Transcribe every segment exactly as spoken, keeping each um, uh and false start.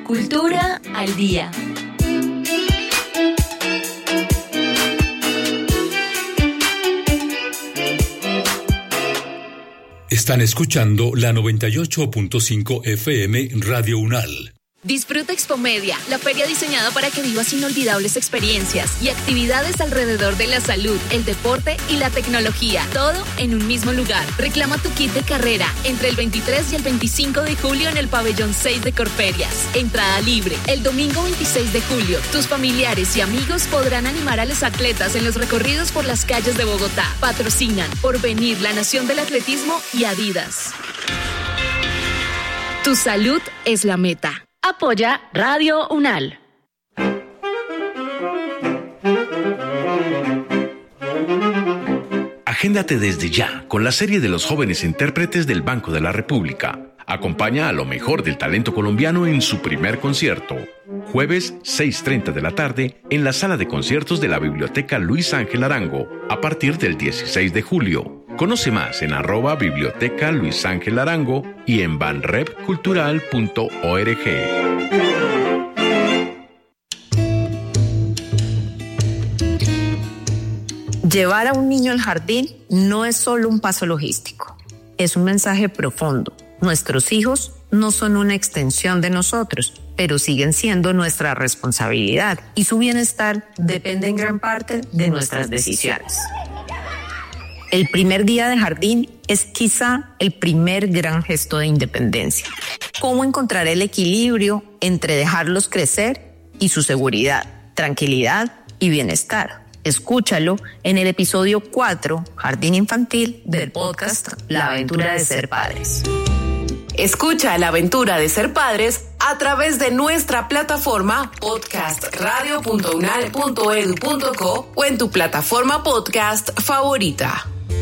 Cultura al día. Están escuchando la noventa y ocho punto cinco F M Radio UNAL. Disfruta Expomedia, la feria diseñada para que vivas inolvidables experiencias y actividades alrededor de la salud, el deporte y la tecnología, todo en un mismo lugar. Reclama tu kit de carrera entre el veintitrés y el veinticinco de julio en el pabellón seis de Corferias. Entrada libre. El domingo veintiséis de julio, tus familiares y amigos podrán animar a los atletas en los recorridos por las calles de Bogotá. Patrocinan Porvenir, la Nación del Atletismo y Adidas. Tu salud es la meta. Apoya Radio UNAL. Agéndate desde ya con la serie de los jóvenes intérpretes del Banco de la República. Acompaña a lo mejor del talento colombiano en su primer concierto. Jueves, seis y media de la tarde, en la sala de conciertos de la Biblioteca Luis Ángel Arango, a partir del dieciséis de julio. Conoce más en arroba Biblioteca Luis Ángel Arango y en banrep cultural punto org. Llevar a un niño al jardín no es solo un paso logístico, es un mensaje profundo. Nuestros hijos no son una extensión de nosotros, pero siguen siendo nuestra responsabilidad y su bienestar depende en gran parte de nuestras decisiones. El primer día de jardín es quizá el primer gran gesto de independencia. ¿Cómo encontrar el equilibrio entre dejarlos crecer y su seguridad, tranquilidad y bienestar? Escúchalo en el episodio cuatro, Jardín Infantil, del podcast La Aventura de Ser Padres. Escucha La Aventura de Ser Padres a través de nuestra plataforma podcast radio punto unal punto edu punto co o en tu plataforma podcast favorita.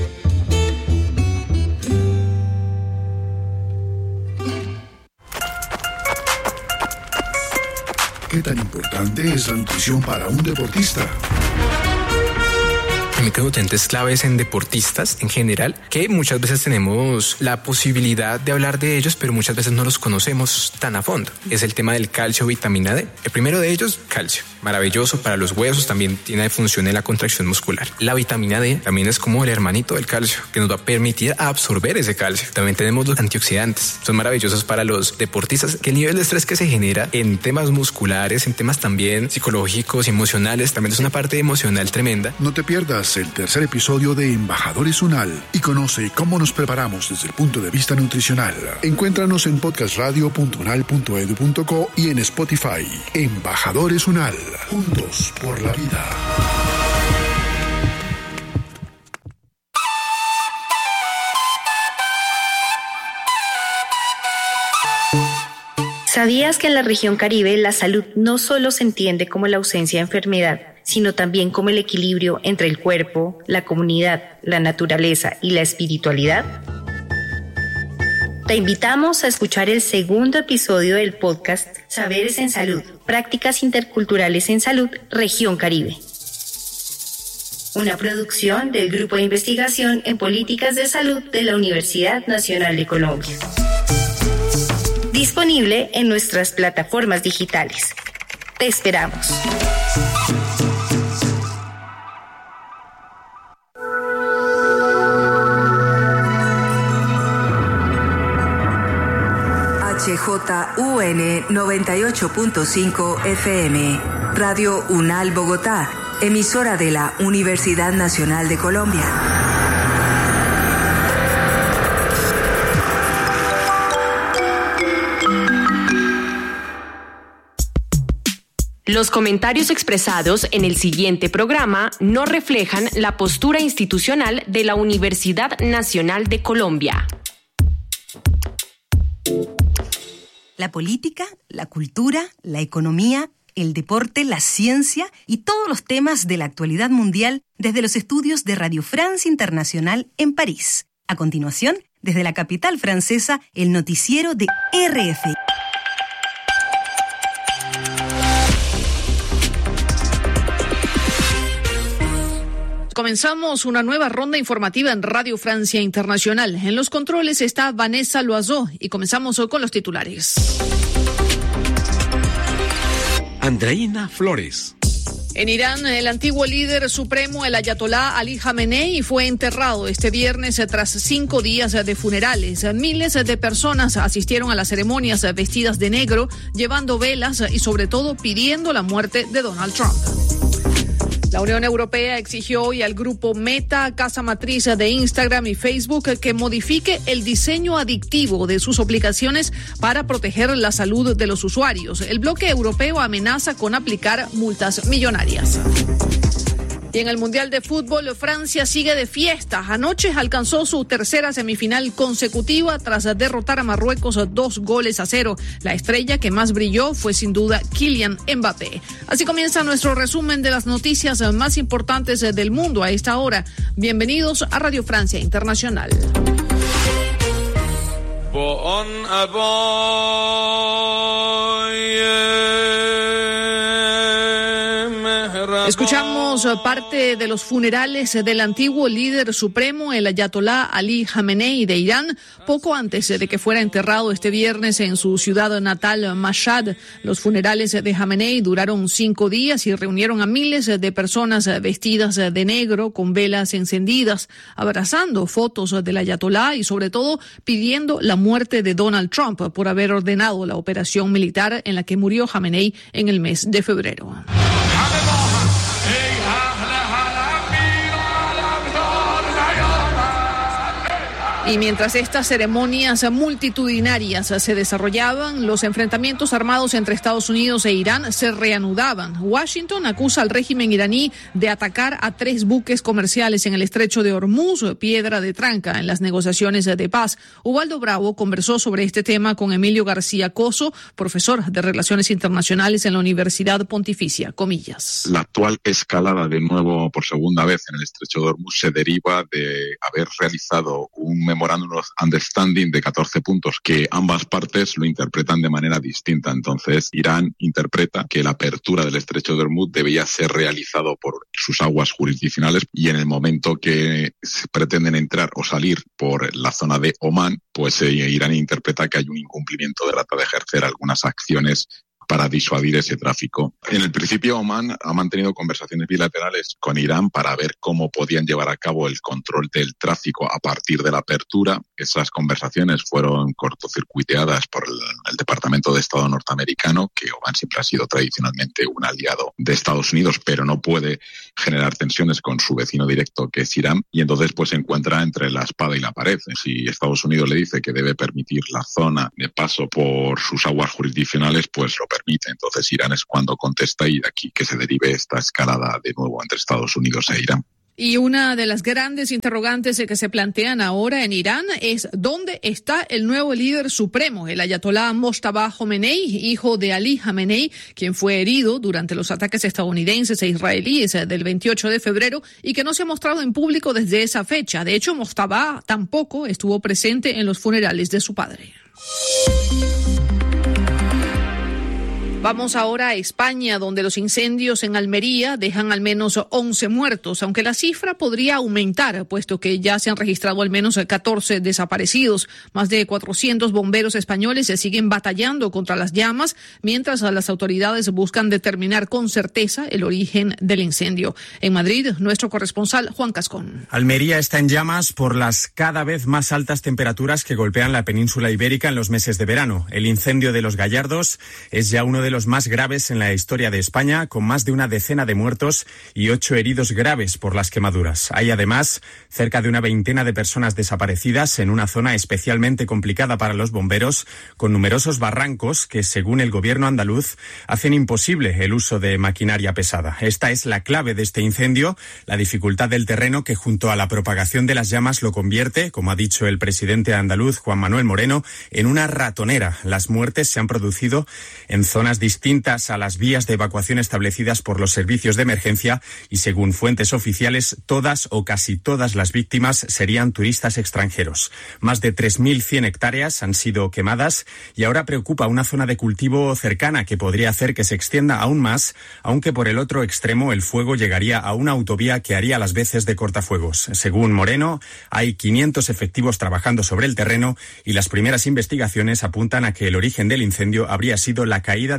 ¿Qué tan importante es la nutrición para un deportista? Micronutrientes claves en deportistas en general, que muchas veces tenemos la posibilidad de hablar de ellos, pero muchas veces no los conocemos tan a fondo. Es el tema del calcio, vitamina D. El primero de ellos, calcio. Maravilloso para los huesos, también tiene función en la contracción muscular. La vitamina D también es como el hermanito del calcio, que nos va a permitir absorber ese calcio. También tenemos los antioxidantes. Son maravillosos para los deportistas, que el nivel de estrés que se genera en temas musculares, en temas también psicológicos y emocionales, también es una parte emocional tremenda. No te pierdas el tercer episodio de Embajadores UNAL y conoce cómo nos preparamos desde el punto de vista nutricional. Encuéntranos en podcast radio punto unal punto edu punto co y en Spotify. Embajadores UNAL, juntos por la vida. ¿Sabías que en la región Caribe la salud no solo se entiende como la ausencia de enfermedad, sino también como el equilibrio entre el cuerpo, la comunidad, la naturaleza y la espiritualidad? Te invitamos a escuchar el segundo episodio del podcast Saberes en Salud, Prácticas Interculturales en Salud, Región Caribe. Una producción del Grupo de Investigación en Políticas de Salud de la Universidad Nacional de Colombia. Disponible en nuestras plataformas digitales. Te esperamos. H J U N noventa y ocho punto cinco F M, Radio UNAL Bogotá, emisora de la Universidad Nacional de Colombia. Los comentarios expresados en el siguiente programa no reflejan la postura institucional de la Universidad Nacional de Colombia. La política, la cultura, la economía, el deporte, la ciencia y todos los temas de la actualidad mundial desde los estudios de Radio France Internacional en París. A continuación, desde la capital francesa, el noticiero de R F I. Comenzamos una nueva ronda informativa en Radio Francia Internacional. En los controles está Vanessa Loiseau y comenzamos hoy con los titulares. Andreina Flores. En Irán, el antiguo líder supremo, el ayatolá Ali Jamenei, fue enterrado este viernes tras cinco días de funerales. Miles de personas asistieron a las ceremonias vestidas de negro, llevando velas y sobre todo pidiendo la muerte de Donald Trump. La Unión Europea exigió hoy al grupo Meta, casa matriz de Instagram y Facebook, que modifique el diseño adictivo de sus aplicaciones para proteger la salud de los usuarios. El bloque europeo amenaza con aplicar multas millonarias. Y en el Mundial de Fútbol, Francia sigue de fiesta. Anoche alcanzó su tercera semifinal consecutiva tras derrotar a Marruecos dos goles a cero. La estrella que más brilló fue sin duda Kylian Mbappé. Así comienza nuestro resumen de las noticias más importantes del mundo a esta hora. Bienvenidos a Radio Francia Internacional. Escuchamos parte de los funerales del antiguo líder supremo, el ayatolá Ali Jamenei de Irán, poco antes de que fuera enterrado este viernes en su ciudad natal, Mashhad. Los funerales de Jamenei duraron cinco días y reunieron a miles de personas vestidas de negro, con velas encendidas, abrazando fotos del ayatolá y sobre todo pidiendo la muerte de Donald Trump por haber ordenado la operación militar en la que murió Jamenei en el mes de febrero. Y mientras estas ceremonias multitudinarias se desarrollaban, los enfrentamientos armados entre Estados Unidos e Irán se reanudaban. Washington acusa al régimen iraní de atacar a tres buques comerciales en el estrecho de Hormuz, piedra de tranca en las negociaciones de paz. Ubaldo Bravo conversó sobre este tema con Emilio García Coso, profesor de Relaciones Internacionales en la Universidad Pontificia, comillas. La actual escalada de nuevo por segunda vez en el estrecho de Hormuz se deriva de haber realizado un Memorandum of Understanding de catorce puntos que ambas partes lo interpretan de manera distinta. Entonces, Irán interpreta que la apertura del estrecho de Hormuz debía ser realizado por sus aguas jurisdiccionales y en el momento que se pretenden entrar o salir por la zona de Omán, pues eh, Irán interpreta que hay un incumplimiento de trata de ejercer algunas acciones para disuadir ese tráfico. En el principio, Omán ha mantenido conversaciones bilaterales con Irán para ver cómo podían llevar a cabo el control del tráfico a partir de la apertura. Esas conversaciones fueron cortocircuiteadas por el, el Departamento de Estado norteamericano, que Omán siempre ha sido tradicionalmente un aliado de Estados Unidos, pero no puede generar tensiones con su vecino directo, que es Irán, y entonces pues se encuentra entre la espada y la pared. Si Estados Unidos le dice que debe permitir la zona de paso por sus aguas jurisdiccionales, pues lo permite. Entonces Irán es cuando contesta y de aquí que se derive esta escalada de nuevo entre Estados Unidos e Irán. Y una de las grandes interrogantes que se plantean ahora en Irán es ¿dónde está el nuevo líder supremo, el ayatolá Mojtaba Khomeini, hijo de Ali Jamenei, quien fue herido durante los ataques estadounidenses e israelíes del veintiocho de febrero y que no se ha mostrado en público desde esa fecha? De hecho, Mojtaba tampoco estuvo presente en los funerales de su padre. Vamos ahora a España, donde los incendios en Almería dejan al menos once muertos, aunque la cifra podría aumentar, puesto que ya se han registrado al menos catorce desaparecidos. Más de cuatrocientos bomberos españoles se siguen batallando contra las llamas, mientras las autoridades buscan determinar con certeza el origen del incendio. En Madrid, nuestro corresponsal Juan Cascón. Almería está en llamas por las cada vez más altas temperaturas que golpean la península ibérica en los meses de verano. El incendio de Los Gallardos es ya uno de los más graves en la historia de España, con más de una decena de muertos y ocho heridos graves por las quemaduras. Hay además cerca de una veintena de personas desaparecidas en una zona especialmente complicada para los bomberos, con numerosos barrancos que, según el gobierno andaluz, hacen imposible el uso de maquinaria pesada. Esta es la clave de este incendio, la dificultad del terreno que, junto a la propagación de las llamas, lo convierte, como ha dicho el presidente andaluz Juan Manuel Moreno, en una ratonera. Las muertes se han producido en zonas distintas a las vías de evacuación establecidas por los servicios de emergencia y, según fuentes oficiales, todas o casi todas las víctimas serían turistas extranjeros. Más de tres mil cien hectáreas han sido quemadas y ahora preocupa una zona de cultivo cercana que podría hacer que se extienda aún más, aunque por el otro extremo el fuego llegaría a una autovía que haría las veces de cortafuegos. Según Moreno, hay quinientos efectivos trabajando sobre el terreno y las primeras investigaciones apuntan a que el origen del incendio habría sido la caída de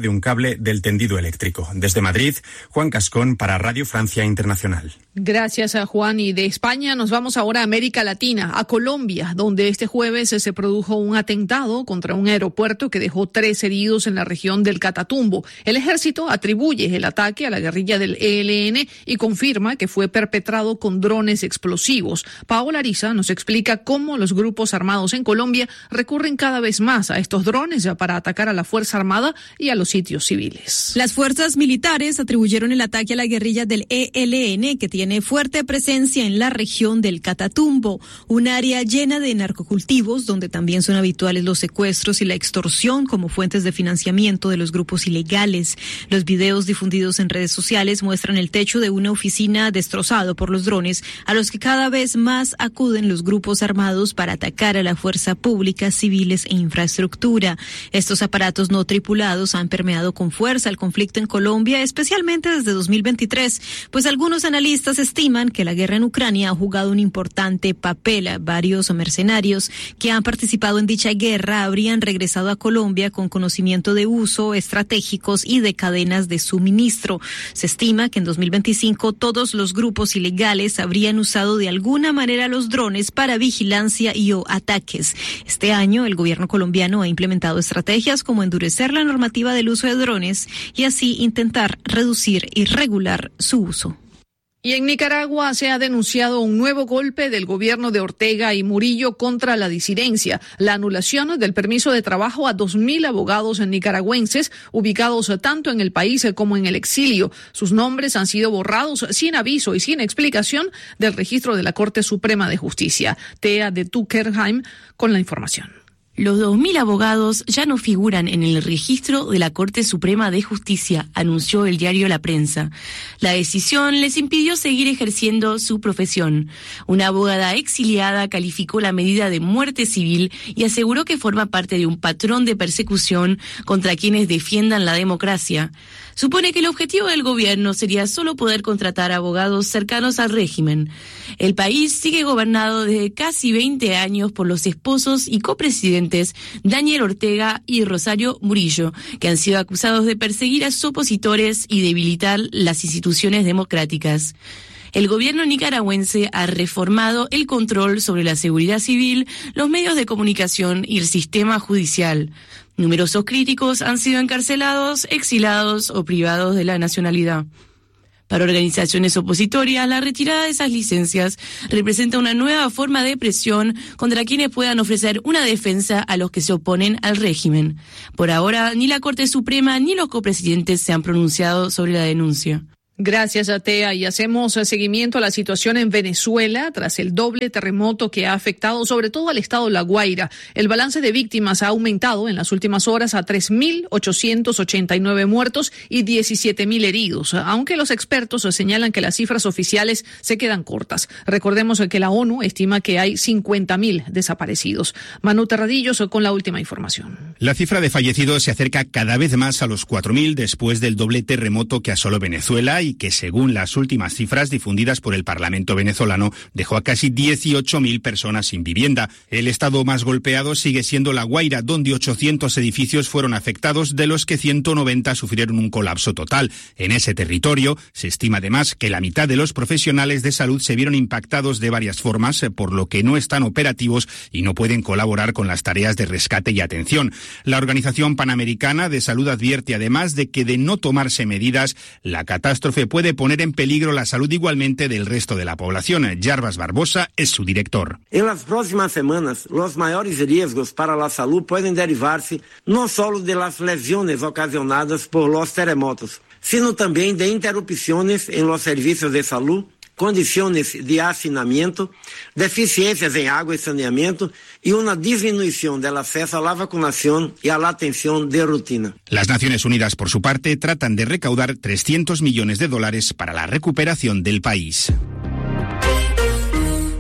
de un cable del tendido eléctrico. Desde Madrid, Juan Cascón para Radio Francia Internacional. Gracias a Juan. Y de España nos vamos ahora a América Latina, a Colombia, donde este jueves se produjo un atentado contra un aeropuerto que dejó tres heridos en la región del Catatumbo. El ejército atribuye el ataque a la guerrilla del E L N y confirma que fue perpetrado con drones explosivos. Paola Ariza nos explica cómo los grupos armados en Colombia recurren cada vez más a estos drones para atacar a la Fuerza Armada y a los sitios civiles. Las fuerzas militares atribuyeron el ataque a la guerrilla del E L N, que tiene fuerte presencia en la región del Catatumbo, un área llena de narcocultivos donde también son habituales los secuestros y la extorsión como fuentes de financiamiento de los grupos ilegales. Los videos difundidos en redes sociales muestran el techo de una oficina destrozado por los drones, a los que cada vez más acuden los grupos armados para atacar a la fuerza pública, civiles e infraestructura. Estos aparatos no tripulados han permeado con fuerza el conflicto en Colombia, especialmente desde dos mil veintitrés, pues algunos analistas estiman que la guerra en Ucrania ha jugado un importante papel. Varios mercenarios que han participado en dicha guerra habrían regresado a Colombia con conocimiento de uso estratégicos y de cadenas de suministro. Se estima que en dos mil veinticinco todos los grupos ilegales habrían usado de alguna manera los drones para vigilancia y o ataques. Este año el gobierno colombiano ha implementado estrategias como endurecer la normativa del uso de drones y así intentar reducir y regular su uso. Y en Nicaragua se ha denunciado un nuevo golpe del gobierno de Ortega y Murillo contra la disidencia, la anulación del permiso de trabajo a dos mil abogados nicaragüenses ubicados tanto en el país como en el exilio. Sus nombres han sido borrados sin aviso y sin explicación del registro de la Corte Suprema de Justicia. Tea de Tuckerheim con la información. Los dos mil abogados ya no figuran en el registro de la Corte Suprema de Justicia, anunció el diario La Prensa. La decisión les impidió seguir ejerciendo su profesión. Una abogada exiliada calificó la medida de muerte civil y aseguró que forma parte de un patrón de persecución contra quienes defiendan la democracia. Supone que el objetivo del gobierno sería solo poder contratar abogados cercanos al régimen. El país sigue gobernado desde casi veinte años por los esposos y copresidentes Daniel Ortega y Rosario Murillo, que han sido acusados de perseguir a sus opositores y debilitar las instituciones democráticas. El gobierno nicaragüense ha reformado el control sobre la seguridad civil, los medios de comunicación y el sistema judicial. Numerosos críticos han sido encarcelados, exilados o privados de la nacionalidad. Para organizaciones opositorias, la retirada de esas licencias representa una nueva forma de presión contra quienes puedan ofrecer una defensa a los que se oponen al régimen. Por ahora, ni la Corte Suprema ni los copresidentes se han pronunciado sobre la denuncia. Gracias, Atea. Y hacemos seguimiento a la situación en Venezuela tras el doble terremoto que ha afectado sobre todo al estado La Guaira. El balance de víctimas ha aumentado en las últimas horas a tres mil ochocientos ochenta y nueve muertos y diecisiete mil heridos, aunque los expertos señalan que las cifras oficiales se quedan cortas. Recordemos que la ONU estima que hay cincuenta mil desaparecidos. Manu Terradillos con la última información. La cifra de fallecidos se acerca cada vez más a los cuatro mil después del doble terremoto que asoló Venezuela y que, según las últimas cifras difundidas por el Parlamento venezolano, dejó a casi dieciocho mil personas sin vivienda. El estado más golpeado sigue siendo La Guaira, donde ochocientos edificios fueron afectados, de los que ciento noventa sufrieron un colapso total. En ese territorio se estima además que la mitad de los profesionales de salud se vieron impactados de varias formas, por lo que no están operativos y no pueden colaborar con las tareas de rescate y atención. La Organización Panamericana de Salud advierte además de que, de no tomarse medidas, la catástrofe puede poner en peligro la salud igualmente del resto de la población. Jarbas Barbosa es su director. En las próximas semanas, los mayores riesgos para la salud pueden derivarse no solo de las lesiones ocasionadas por los terremotos, sino también de interrupciones en los servicios de salud, condiciones de hacinamiento, deficiencias en agua y saneamiento y una disminución del acceso a la vacunación y a la atención de rutina. Las Naciones Unidas, por su parte, tratan de recaudar trescientos millones de dólares para la recuperación del país.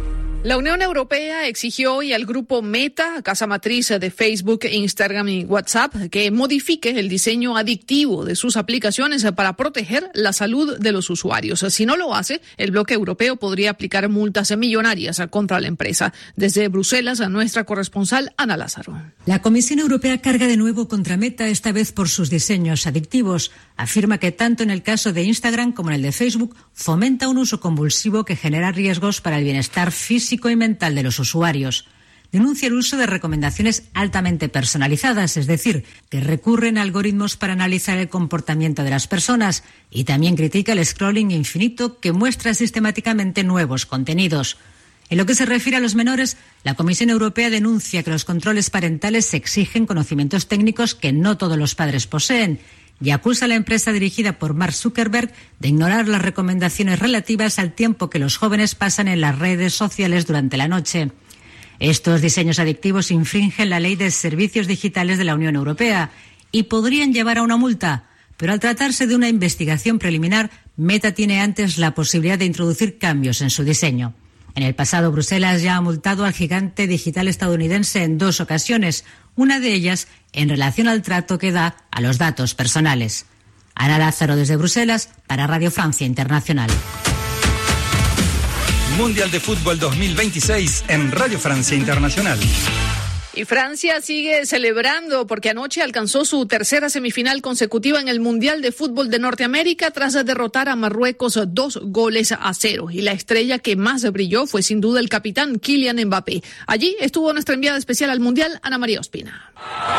La Unión Europea exigió hoy al grupo Meta, casa matriz de Facebook, Instagram y WhatsApp, que modifique el diseño adictivo de sus aplicaciones para proteger la salud de los usuarios. Si no lo hace, el bloque europeo podría aplicar multas millonarias contra la empresa. Desde Bruselas, a nuestra corresponsal Ana Lázaro. La Comisión Europea carga de nuevo contra Meta, esta vez por sus diseños adictivos. Afirma que tanto en el caso de Instagram como en el de Facebook fomenta un uso convulsivo que genera riesgos para el bienestar físico y mental de los usuarios. Denuncia el uso de recomendaciones altamente personalizadas, es decir, que recurren a algoritmos para analizar el comportamiento de las personas, y también critica el scrolling infinito que muestra sistemáticamente nuevos contenidos. En lo que se refiere a los menores, la Comisión Europea denuncia que los controles parentales exigen conocimientos técnicos que no todos los padres poseen, y acusa a la empresa dirigida por Mark Zuckerberg de ignorar las recomendaciones relativas al tiempo que los jóvenes pasan en las redes sociales durante la noche. Estos diseños adictivos infringen la Ley de Servicios Digitales de la Unión Europea y podrían llevar a una multa, pero al tratarse de una investigación preliminar, Meta tiene antes la posibilidad de introducir cambios en su diseño. En el pasado, Bruselas ya ha multado al gigante digital estadounidense en dos ocasiones, una de ellas en relación al trato que da a los datos personales. Ana Lázaro desde Bruselas para Radio Francia Internacional. Mundial de Fútbol dos mil veintiséis en Radio Francia Internacional. Y Francia sigue celebrando porque anoche alcanzó su tercera semifinal consecutiva en el Mundial de Fútbol de Norteamérica tras derrotar a Marruecos dos goles a cero. Y la estrella que más brilló fue sin duda el capitán Kylian Mbappé. Allí estuvo nuestra enviada especial al Mundial, Ana María Ospina.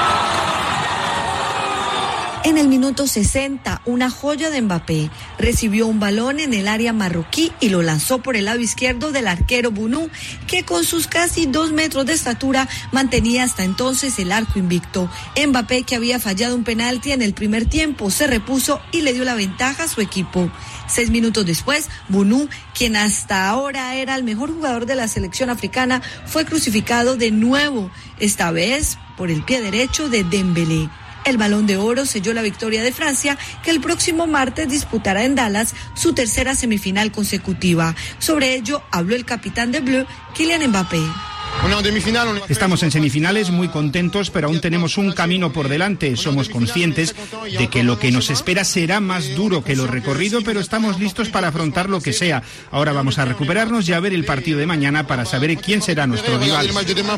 En el minuto sesenta, una joya de Mbappé recibió un balón en el área marroquí y lo lanzó por el lado izquierdo del arquero Bounou, que con sus casi dos metros de estatura mantenía hasta entonces el arco invicto. Mbappé, que había fallado un penalti en el primer tiempo, se repuso y le dio la ventaja a su equipo. Seis minutos después, Bounou, quien hasta ahora era el mejor jugador de la selección africana, fue crucificado de nuevo, esta vez por el pie derecho de Dembélé. El Balón de Oro selló la victoria de Francia, que el próximo martes disputará en Dallas su tercera semifinal consecutiva. Sobre ello habló el capitán de Bleu, Kylian Mbappé. Estamos en semifinales muy contentos, pero aún tenemos un camino por delante. Somos conscientes de que lo que nos espera será más duro que lo recorrido, pero estamos listos para afrontar lo que sea. Ahora vamos a recuperarnos y a ver el partido de mañana para saber quién será nuestro rival.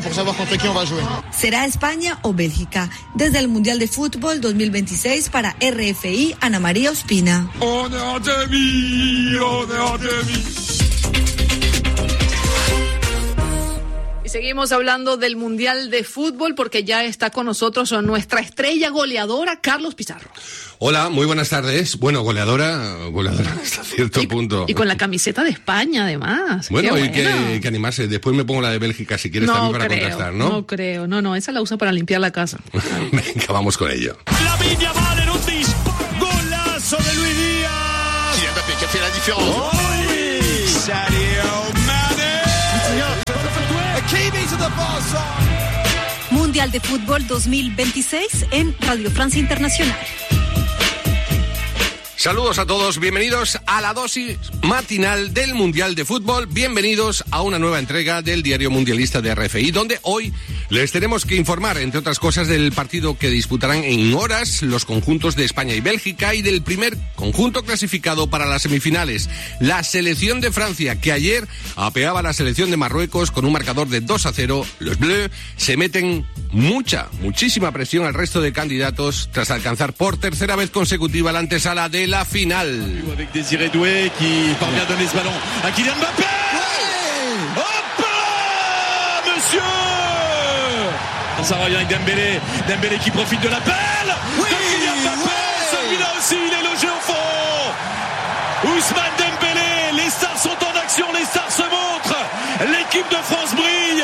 ¿Será España o Bélgica? Desde el Mundial de Fútbol dos mil veintiséis para R F I, Ana María Ospina. Seguimos hablando del Mundial de Fútbol porque ya está con nosotros nuestra estrella goleadora, Carlos Pizarro. Hola, muy buenas tardes. Bueno, goleadora, goleadora hasta cierto y, punto. Y con la camiseta de España, además. Bueno, Qué hay bueno. que, que animarse. Después me pongo la de Bélgica, si quieres, no también para creo, contrastar, ¿no? No creo, no, no, esa la usa para limpiar la casa. Venga, vamos con ello. La Viña vale un disparo. Golazo de Luis Díaz. Kylian Mbappé qui a fait la différence. Oh, oui. Sadio Mané. Mundial de Fútbol dos mil veintiséis en Radio Francia Internacional. Saludos a todos, bienvenidos a la dosis matinal del Mundial de Fútbol, bienvenidos a una nueva entrega del Diario Mundialista de R F I, donde hoy les tenemos que informar, entre otras cosas, del partido que disputarán en horas los conjuntos de España y Bélgica y del primer conjunto clasificado para las semifinales, la selección de Francia, que ayer apeaba a la selección de Marruecos con un marcador de dos a cero. Los Bleus se meten mucha, muchísima presión al resto de candidatos tras alcanzar por tercera vez consecutiva la antesala de la final. Avec Désiré Doué qui parvient à donner ce ballon à Kylian Mbappé. Hop là, monsieur. Ça revient avec Dembélé, Dembélé qui profite de la paix.